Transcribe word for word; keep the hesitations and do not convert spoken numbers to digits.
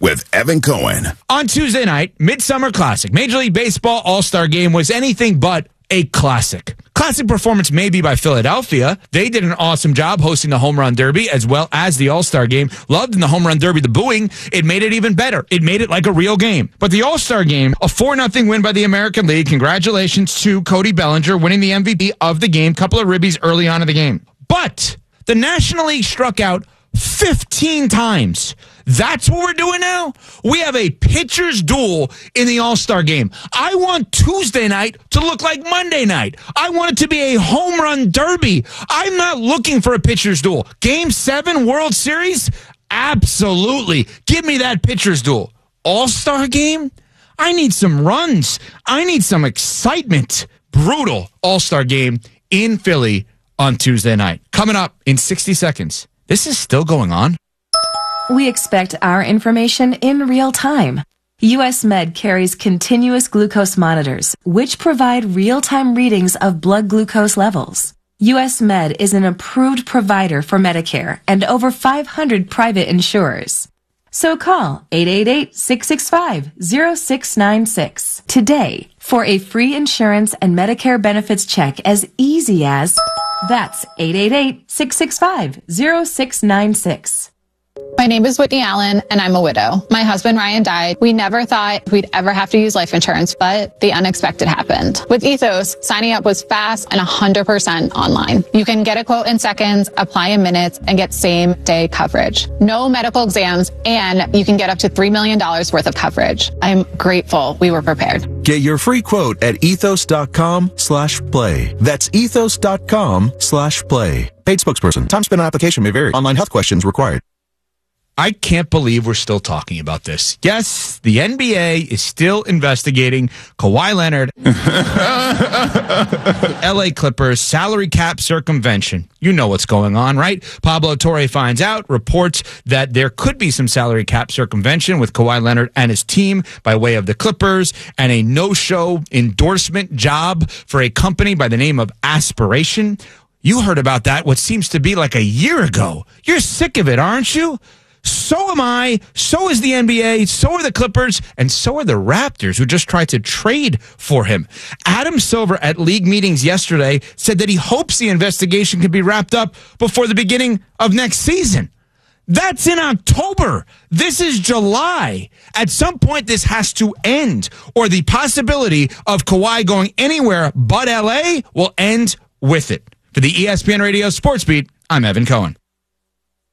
with Evan Cohen. On Tuesday night, Midsummer Classic, Major League Baseball All-Star Game was anything but a classic. Classic performance maybe by Philadelphia. They did an awesome job hosting the Home Run Derby as well as the All-Star Game. Loved in the Home Run Derby the booing. It made it even better. It made it like a real game. But the All-Star Game, a four nothing win by the American League. Congratulations to Cody Bellinger winning the M V P of the game. Couple of ribbies early on in the game. But the National League struck out fifteen times. That's what we're doing now? We have a pitcher's duel in the All-Star Game. I want Tuesday night to look like Monday night. I want it to be a home run derby. I'm not looking for a pitcher's duel. Game seven, World Series? Absolutely. Give me that pitcher's duel. All-Star Game? I need some runs. I need some excitement. Brutal All-Star Game in Philly on Tuesday night. Coming up in sixty seconds. This is still going on? We expect our information in real time. U S Med carries continuous glucose monitors, which provide real-time readings of blood glucose levels. U S Med is an approved provider for Medicare and over five hundred private insurers. So call eight eight eight, six six five, zero six nine six today for a free insurance and Medicare benefits check as easy as... That's eight eight eight, six six five, zero six nine six. My name is Whitney Allen, and I'm a widow. My husband, Ryan, died. We never thought we'd ever have to use life insurance, but the unexpected happened. With Ethos, signing up was fast and one hundred percent online. You can get a quote in seconds, apply in minutes, and get same-day coverage. No medical exams, and you can get up to three million dollars worth of coverage. I'm grateful we were prepared. Get your free quote at ethos.com slash play. That's ethos.com slash play. Paid spokesperson. Time spent on application may vary. Online health questions required. I can't believe we're still talking about this. Yes, the N B A is still investigating Kawhi Leonard, L A Clippers, salary cap circumvention. You know what's going on, right? Pablo Torre finds out, reports that there could be some salary cap circumvention with Kawhi Leonard and his team by way of the Clippers and a no-show endorsement job for a company by the name of Aspiration. You heard about that, what seems to be like a year ago. You're sick of it, aren't you? So am I, so is the N B A, so are the Clippers, and so are the Raptors, who just tried to trade for him. Adam Silver at league meetings yesterday said that he hopes the investigation can be wrapped up before the beginning of next season. That's in October. This is July. At some point, this has to end, or the possibility of Kawhi going anywhere but L A will end with it. For the E S P N Radio Sports Beat, I'm Evan Cohen.